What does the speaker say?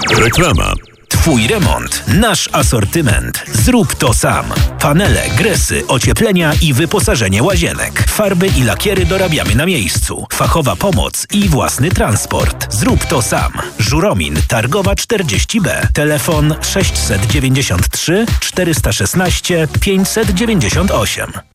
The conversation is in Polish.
Reklama. Twój remont, nasz asortyment. Zrób to sam. Panele, gresy, ocieplenia i wyposażenie łazienek. Farby i lakiery dorabiamy na miejscu. Fachowa pomoc i własny transport. Zrób to sam. Żuromin, Targowa 40B. Telefon 693 416 598.